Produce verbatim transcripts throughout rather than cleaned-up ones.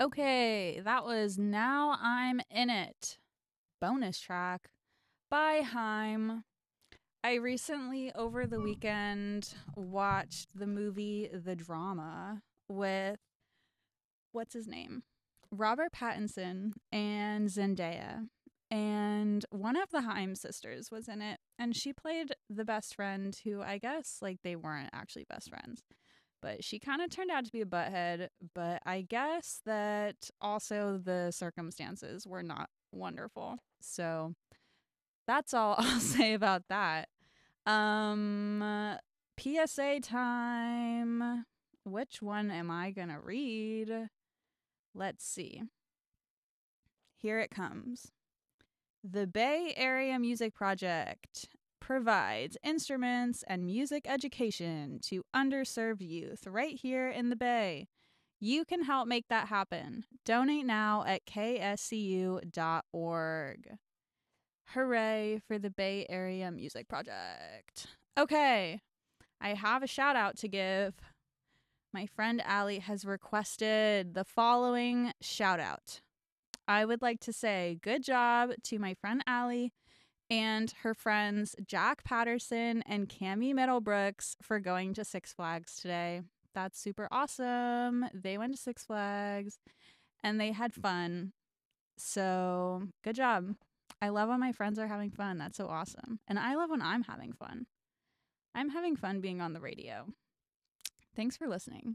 Okay, that was Now I'm In It, bonus track by Haim. I recently, over the weekend, watched the movie The Drama with, what's his name? Robert Pattinson and Zendaya. And one of the Haim sisters was in it, and she played the best friend who I guess, like, they weren't actually best friends. But she kind of turned out to be a butthead. But I guess that also the circumstances were not wonderful. So that's all I'll say about that. Um, P S A time. Which one am I going to read? Let's see. Here it comes. The Bay Area Music Project provides instruments and music education to underserved youth right here in the Bay. You can help make that happen. Donate now at k s c u dot org. Hooray for the Bay Area Music Project. Okay, I have a shout out to give. My friend Allie has requested the following shout out. I would like to say good job to my friend Allie and her friends Jack Patterson and Cami Middlebrooks for going to Six Flags today. That's super awesome. They went to Six Flags and they had fun. So good job. I love when my friends are having fun. That's so awesome. And I love when I'm having fun. I'm having fun being on the radio. Thanks for listening.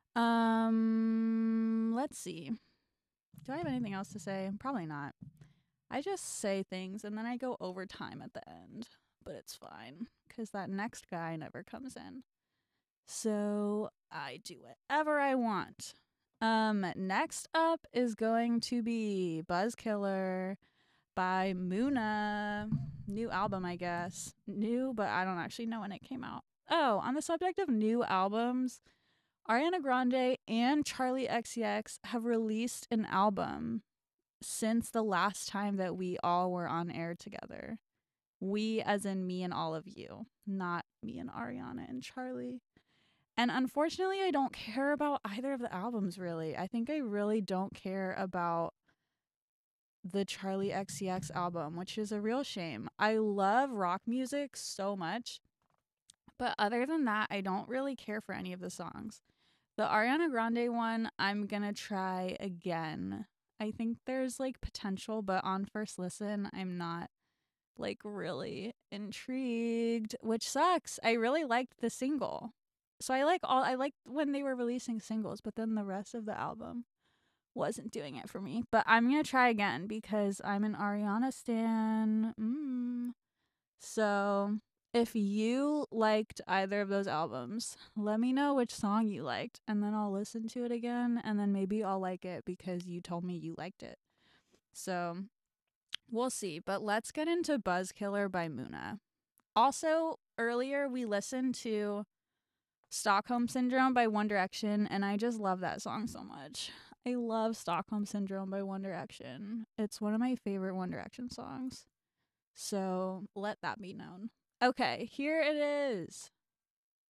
Um, let's see. Do I have anything else to say? Probably not. I just say things and then I go over time at the end. But it's fine because that next guy never comes in. So I do whatever I want. Um, next up is going to be Buzzkiller by Muna. New album, I guess. New, but I don't actually know when it came out. Oh, on the subject of new albums, Ariana Grande and Charlie X C X have released an album since the last time that we all were on air together. We, as in me and all of you, not me and Ariana and Charlie. And unfortunately, I don't care about either of the albums, really. I think I really don't care about the Charlie X C X album, which is a real shame. I love rock music so much, but other than that, I don't really care for any of the songs. The Ariana Grande one, I'm gonna try again. I think there's like potential, but on first listen, I'm not like really intrigued, which sucks. I really liked the single. So I like all I liked when they were releasing singles, but then the rest of the album wasn't doing it for me. But I'm gonna try again because I'm an Ariana stan. Mm. So if you liked either of those albums, let me know which song you liked, and then I'll listen to it again, and then maybe I'll like it because you told me you liked it. So we'll see. But let's get into Buzzkiller by Muna. Also, earlier we listened to Stockholm Syndrome by One Direction, and I just love that song so much. I love Stockholm Syndrome by One Direction. It's one of my favorite One Direction songs. So let that be known. Okay, here it is.